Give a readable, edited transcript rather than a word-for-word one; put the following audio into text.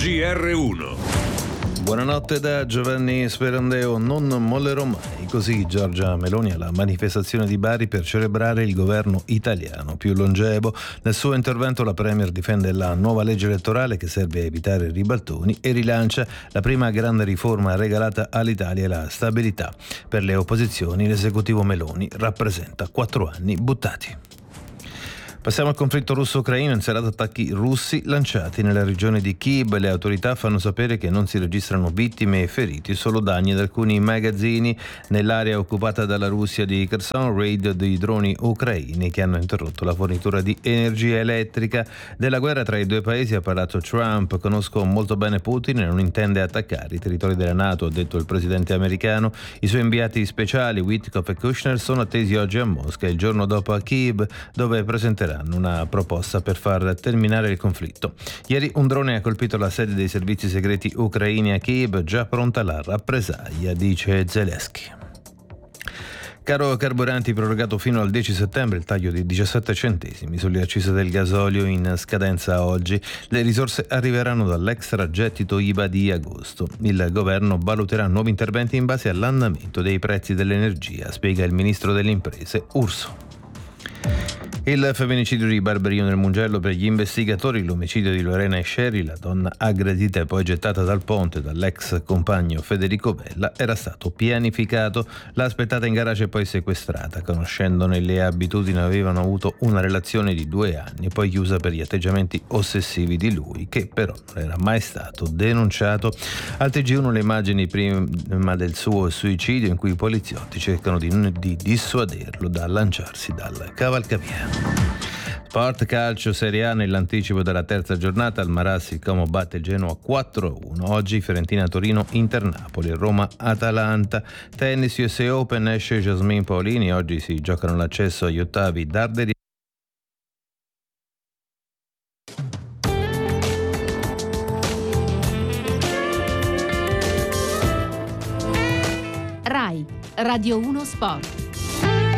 GR1. Buonanotte da Giovanni Sperandeo. Non mollerò mai. Così Giorgia Meloni alla manifestazione di Bari per celebrare il governo italiano più longevo. Nel suo intervento la Premier difende la nuova legge elettorale che serve a evitare ribaltoni e rilancia la prima grande riforma regalata all'Italia, la stabilità. Per le opposizioni l'esecutivo Meloni rappresenta 4 anni buttati. Passiamo al conflitto russo-ucraino. In serata attacchi russi lanciati nella regione di Kyiv. Le autorità fanno sapere che non si registrano vittime e feriti, solo danni ad alcuni magazzini nell'area occupata dalla Russia di Kherson. Raid di droni ucraini che hanno interrotto la fornitura di energia elettrica. Della guerra tra i due paesi ha parlato Trump. Conosco molto bene Putin e non intende attaccare i territori della NATO, ha detto il presidente americano. I suoi inviati speciali Witkoff e Kushner sono attesi oggi a Mosca, il giorno dopo a Kyiv, dove presenteranno una proposta per far terminare il conflitto. Ieri un drone ha colpito la sede dei servizi segreti ucraini a Kyiv, già pronta la rappresaglia, dice Zelensky. Caro carburanti prorogato fino al 10 settembre, il taglio di 17 centesimi sulle accise del gasolio in scadenza oggi. Le risorse arriveranno dall'extragettito IVA di agosto. Il governo valuterà nuovi interventi in base all'andamento dei prezzi dell'energia, spiega il ministro delle imprese Urso. Il femminicidio di Barberino del Mugello per gli investigatori, l'omicidio di Lorena Esceri, la donna aggredita e poi gettata dal ponte dall'ex compagno Federico Vella, era stato pianificato. L'ha aspettata in garage e poi sequestrata. Conoscendone le abitudini avevano avuto una relazione di 2 anni, poi chiusa per gli atteggiamenti ossessivi di lui, che però non era mai stato denunciato. Al TG1 le immagini prima del suo suicidio in cui i poliziotti cercano di dissuaderlo da lanciarsi dal cavalcavia. Sport calcio Serie A nell'anticipo della terza giornata. Al Marassi il Como batte il Genoa 4-1. Oggi Fiorentina Torino Inter Napoli, Roma Atalanta. Tennis USA Open, esce Jasmine Paolini. Oggi si giocano l'accesso agli ottavi Darderi. RAI Radio 1 Sport.